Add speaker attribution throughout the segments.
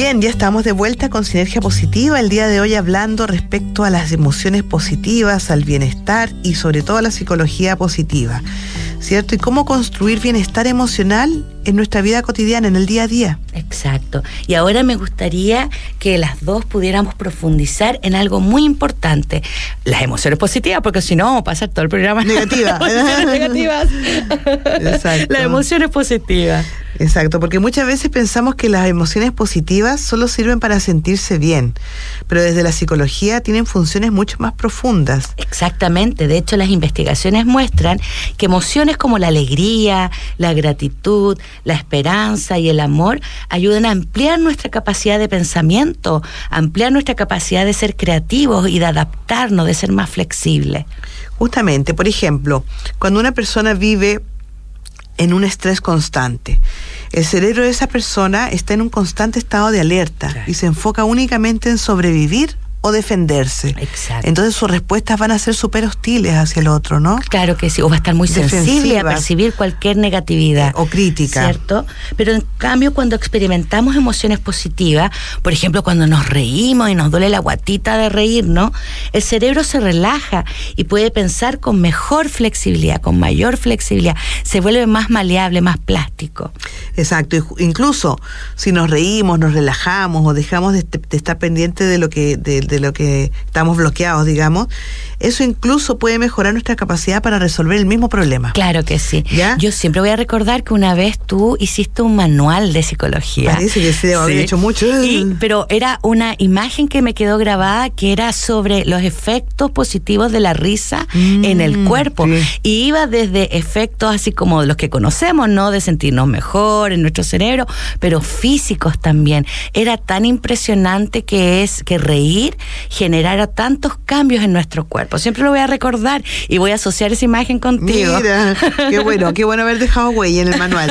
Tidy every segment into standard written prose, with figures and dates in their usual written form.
Speaker 1: Bien, ya estamos de vuelta con Sinergia Positiva, el día de hoy hablando respecto a las emociones positivas, al bienestar y sobre todo a la psicología positiva, ¿cierto? Y cómo construir bienestar emocional en nuestra vida cotidiana, en el día a día.
Speaker 2: Exacto. Y ahora me gustaría que las dos pudiéramos profundizar en algo muy importante, las emociones positivas, porque si no vamos a pasar todo el programa
Speaker 1: negativas. Exacto.
Speaker 2: Las emociones positivas.
Speaker 1: Exacto, porque muchas veces pensamos que las emociones positivas solo sirven para sentirse bien, pero desde la psicología tienen funciones mucho más profundas.
Speaker 2: Exactamente, de hecho las investigaciones muestran que emociones como la alegría, la gratitud, la esperanza y el amor ayudan a ampliar nuestra capacidad de pensamiento, a ampliar nuestra capacidad de ser creativos y de adaptarnos, de ser más flexibles.
Speaker 1: Justamente, por ejemplo, cuando una persona vive en un estrés constante, el cerebro de esa persona está en un constante estado de alerta, claro, y se enfoca únicamente en sobrevivir o defenderse.
Speaker 2: Exacto.
Speaker 1: Entonces sus respuestas van a ser súper hostiles hacia el otro, ¿no?
Speaker 2: Claro que sí, o va a estar muy sensible a percibir cualquier negatividad.
Speaker 1: O crítica.
Speaker 2: ¿Cierto? Pero en cambio cuando experimentamos emociones positivas, por ejemplo cuando nos reímos y nos duele la guatita de reírnos, el cerebro se relaja y puede pensar con mejor flexibilidad, con mayor flexibilidad, se vuelve más maleable, más plástico.
Speaker 1: Exacto, incluso si nos reímos, nos relajamos o dejamos de estar pendientes de lo que estamos bloqueados, digamos, eso incluso puede mejorar nuestra capacidad para resolver el mismo problema.
Speaker 2: Claro que sí.
Speaker 1: ¿Ya?
Speaker 2: Yo siempre voy a recordar que una vez tú hiciste un manual de psicología.
Speaker 1: Parece que sí, había hecho mucho.
Speaker 2: Pero era una imagen que me quedó grabada que era sobre los efectos positivos de la risa en el cuerpo. Sí. Y iba desde efectos así como los que conocemos, ¿no? De sentirnos mejor en nuestro cerebro, pero físicos también. Era tan impresionante que reír generara tantos cambios en nuestro cuerpo. Siempre lo voy a recordar y voy a asociar esa imagen contigo.
Speaker 1: Mira, qué bueno haber dejado huella en el manual.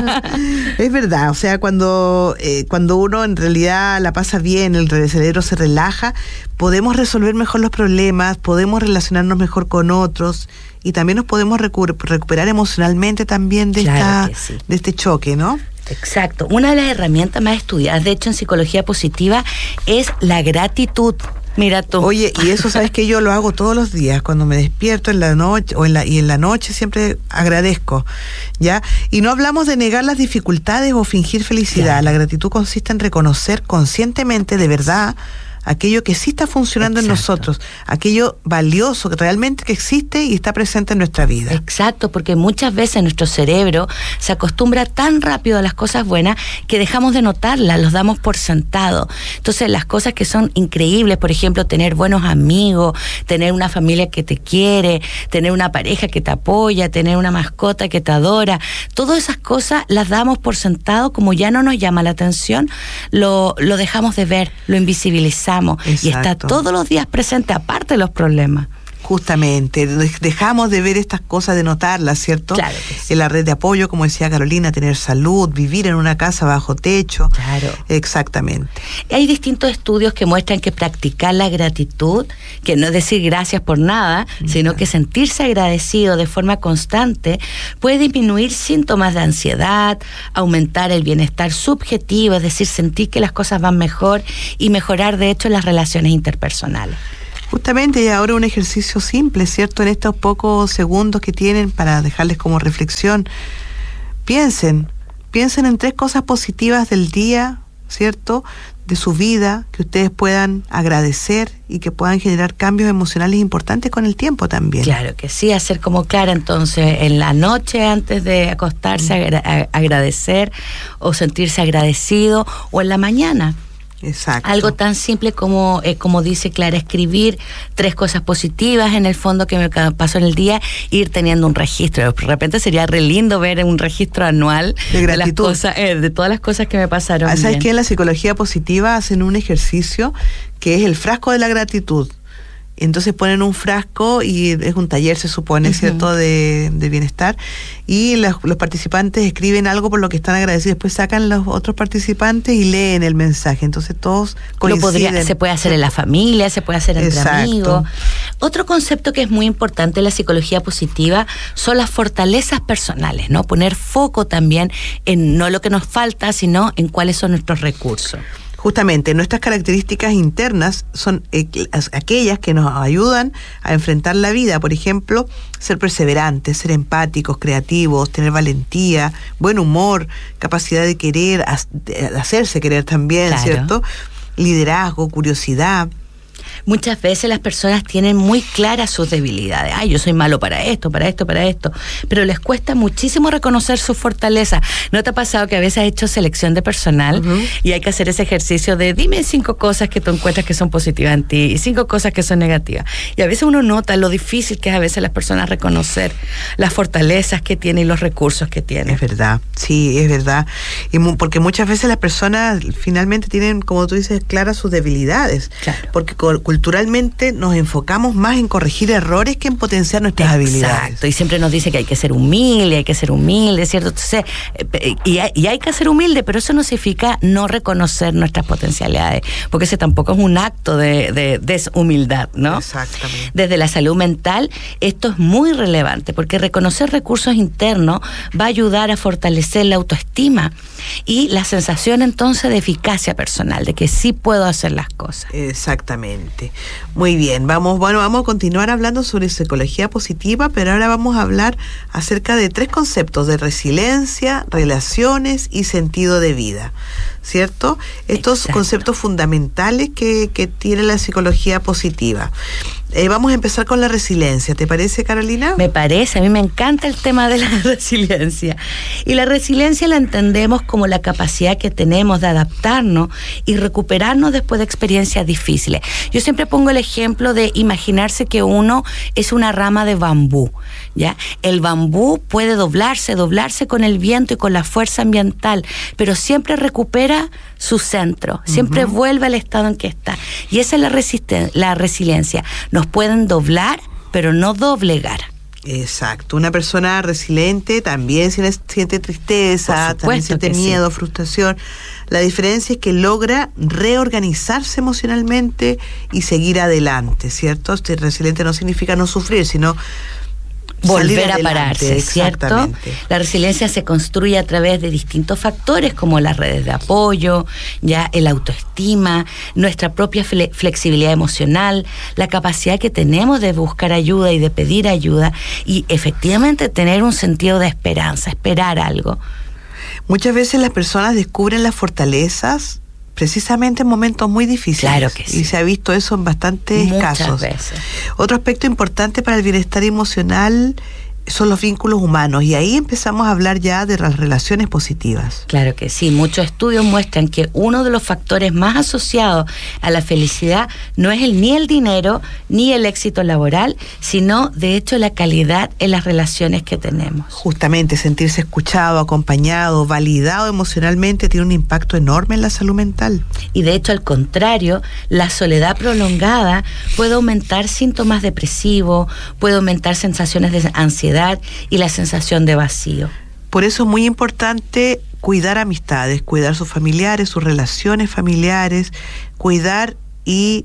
Speaker 1: Es verdad, o sea, cuando uno en realidad la pasa bien, el cerebro se relaja, podemos resolver mejor los problemas, podemos relacionarnos mejor con otros y también nos podemos recuperar emocionalmente también de este choque, ¿no?
Speaker 2: Exacto. Una de las herramientas más estudiadas, de hecho, en psicología positiva, es la gratitud. Mira tú.
Speaker 1: Oye, y eso sabes que yo lo hago todos los días, cuando me despierto en la noche y en la noche siempre agradezco, ¿ya? Y no hablamos de negar las dificultades o fingir felicidad. Claro. La gratitud consiste en reconocer conscientemente de verdad aquello que sí está funcionando en nosotros, aquello valioso que realmente existe y está presente en nuestra vida.
Speaker 2: Exacto, porque muchas veces nuestro cerebro se acostumbra tan rápido a las cosas buenas que dejamos de notarlas, los damos por sentado. Entonces las cosas que son increíbles, por ejemplo, tener buenos amigos, tener una familia que te quiere, tener una pareja que te apoya, tener una mascota que te adora, todas esas cosas las damos por sentado, como ya no nos llama la atención, lo dejamos de ver, lo invisibilizamos. Exacto. Y está todos los días presente, aparte de los problemas.
Speaker 1: Justamente, dejamos de ver estas cosas, de notarlas, ¿cierto?
Speaker 2: Claro que sí.
Speaker 1: En la red de apoyo, como decía Carolina, tener salud, vivir en una casa bajo techo.
Speaker 2: Claro.
Speaker 1: Exactamente.
Speaker 2: Hay distintos estudios que muestran que practicar la gratitud, que no es decir gracias por nada, sino que sentirse agradecido de forma constante, puede disminuir síntomas de ansiedad, aumentar el bienestar subjetivo, es decir, sentir que las cosas van mejor y mejorar, de hecho, las relaciones interpersonales.
Speaker 1: Justamente, y ahora un ejercicio simple, ¿cierto? En estos pocos segundos que tienen para dejarles como reflexión, piensen en 3 cosas positivas del día, ¿cierto? De su vida, que ustedes puedan agradecer y que puedan generar cambios emocionales importantes con el tiempo también.
Speaker 2: Claro que sí, hacer como Clara, entonces, en la noche antes de acostarse, agradecer o sentirse agradecido, o en la mañana.
Speaker 1: Exacto.
Speaker 2: Algo tan simple como dice Clara, escribir 3 cosas positivas en el fondo que me pasó en el día, ir teniendo un registro. De repente sería re lindo ver un registro anual
Speaker 1: de gratitud,
Speaker 2: de las cosas, de todas las cosas que me pasaron.
Speaker 1: ¿Sabes qué? En la psicología positiva hacen un ejercicio que es el frasco de la gratitud. Entonces ponen un frasco y es un taller, se supone, ¿cierto?, de bienestar, y los participantes escriben algo por lo que están agradecidos, después sacan los otros participantes y leen el mensaje, entonces todos coinciden.
Speaker 2: Se puede hacer en la familia, se puede hacer entre amigos. Otro concepto que es muy importante en la psicología positiva son las fortalezas personales, ¿no? Poner foco también en no lo que nos falta, sino en cuáles son nuestros recursos.
Speaker 1: Justamente, nuestras características internas son aquellas que nos ayudan a enfrentar la vida. Por ejemplo, ser perseverantes, ser empáticos, creativos, tener valentía, buen humor, capacidad de querer, de hacerse querer también, claro. ¿Cierto? Liderazgo, curiosidad.
Speaker 2: Muchas veces las personas tienen muy claras sus debilidades. Ay, yo soy malo para esto, pero les cuesta muchísimo reconocer sus fortalezas. ¿No te ha pasado que a veces has hecho selección de personal y hay que hacer ese ejercicio de dime 5 cosas que tú encuentras que son positivas en ti y 5 cosas que son negativas? Y a veces uno nota lo difícil que es a veces las personas reconocer las fortalezas que tienen y los recursos que tienen.
Speaker 1: Es verdad, sí, es verdad. Y porque muchas veces las personas finalmente tienen, como tú dices, claras sus debilidades. Claro. Porque culturalmente nos enfocamos más en corregir errores que en potenciar nuestras habilidades.
Speaker 2: Exacto, y siempre nos dice que hay que ser humilde, ¿cierto? Entonces, y hay que ser humilde, pero eso no significa no reconocer nuestras potencialidades, porque ese tampoco es un acto de deshumildad, ¿no?
Speaker 1: Exactamente.
Speaker 2: Desde la salud mental, esto es muy relevante, porque reconocer recursos internos va a ayudar a fortalecer la autoestima y la sensación entonces de eficacia personal, de que sí puedo hacer las cosas.
Speaker 1: Exactamente. Muy bien, vamos a continuar hablando sobre psicología positiva, pero ahora vamos a hablar acerca de 3 conceptos de resiliencia, relaciones y sentido de vida, ¿cierto? Estos Exacto. conceptos fundamentales que tiene la psicología positiva. Vamos a empezar con la resiliencia, ¿te parece, Carolina?
Speaker 2: Me parece, a mí me encanta el tema de la resiliencia. Y la resiliencia la entendemos como la capacidad que tenemos de adaptarnos y recuperarnos después de experiencias difíciles. Yo siempre pongo el ejemplo de imaginarse que uno es una rama de bambú, ¿ya? El bambú puede doblarse con el viento y con la fuerza ambiental, pero siempre recupera su centro, siempre vuelve al estado en que está. Y esa es la resiliencia. Nos pueden doblar, pero no doblegar.
Speaker 1: Exacto. Una persona resiliente también siente tristeza, también siente miedo, sí. Frustración. La diferencia es que logra reorganizarse emocionalmente y seguir adelante, ¿cierto? Resiliente no significa no sufrir, sino
Speaker 2: volver a pararse, ¿cierto? La resiliencia se construye a través de distintos factores como las redes de apoyo, ya el autoestima, nuestra propia flexibilidad emocional, la capacidad que tenemos de buscar ayuda y de pedir ayuda y efectivamente tener un sentido de esperanza, esperar algo.
Speaker 1: Muchas veces las personas descubren las fortalezas precisamente en momentos muy difíciles.
Speaker 2: Claro que sí.
Speaker 1: Y se ha visto eso en bastantes casos.
Speaker 2: Muchas veces.
Speaker 1: Otro aspecto importante para el bienestar emocional son los vínculos humanos, y ahí empezamos a hablar ya de las relaciones positivas.
Speaker 2: Claro que sí, muchos estudios muestran que uno de los factores más asociados a la felicidad no es ni el dinero ni el éxito laboral, sino de hecho la calidad en las relaciones que tenemos.
Speaker 1: Justamente, sentirse escuchado, acompañado, validado emocionalmente tiene un impacto enorme en la salud mental.
Speaker 2: Y de hecho, al contrario, la soledad prolongada puede aumentar síntomas depresivos, puede aumentar sensaciones de ansiedad y la sensación de vacío.
Speaker 1: Por eso es muy importante cuidar amistades, cuidar sus familiares, sus relaciones familiares, cuidar y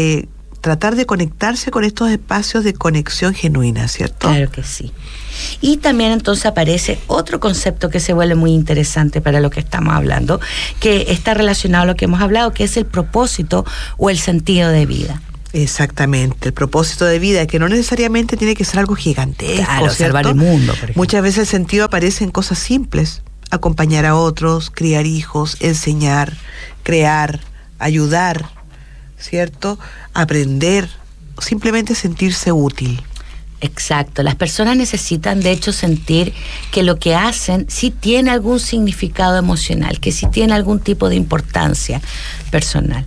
Speaker 1: tratar de conectarse con estos espacios de conexión genuina, ¿cierto?
Speaker 2: Claro que sí. Y también entonces aparece otro concepto que se vuelve muy interesante para lo que estamos hablando, que está relacionado a lo que hemos hablado, que es el propósito o el sentido de vida.
Speaker 1: Exactamente, el propósito de vida, que no necesariamente tiene que ser algo gigantesco,
Speaker 2: claro,
Speaker 1: ¿cierto?
Speaker 2: Salvar el mundo, por ejemplo.
Speaker 1: Muchas veces el sentido aparece en cosas simples: acompañar a otros, criar hijos, enseñar, crear, ayudar, ¿cierto? Aprender, simplemente sentirse útil.
Speaker 2: Exacto, las personas necesitan de hecho sentir que lo que hacen sí tiene algún significado emocional, que sí tiene algún tipo de importancia personal.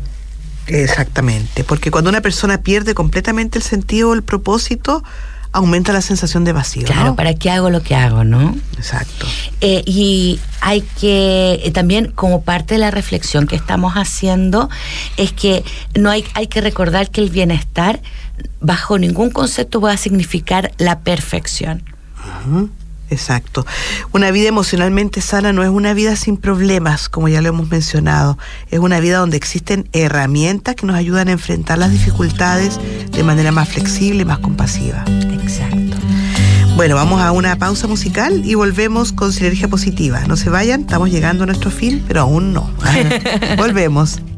Speaker 1: Exactamente, porque cuando una persona pierde completamente el sentido o el propósito, aumenta la sensación de vacío.
Speaker 2: Claro,
Speaker 1: ¿no?
Speaker 2: ¿Para qué hago lo que hago, no?
Speaker 1: Exacto.
Speaker 2: Y hay que, también como parte de la reflexión que estamos haciendo, es que hay que recordar que el bienestar bajo ningún concepto va a significar la perfección.
Speaker 1: Uh-huh. Exacto. Una vida emocionalmente sana no es una vida sin problemas, como ya lo hemos mencionado. Es una vida donde existen herramientas que nos ayudan a enfrentar las dificultades de manera más flexible y más compasiva.
Speaker 2: Exacto.
Speaker 1: Bueno, vamos a una pausa musical y volvemos con Sinergia Positiva. No se vayan, estamos llegando a nuestro fin, pero aún no. Volvemos.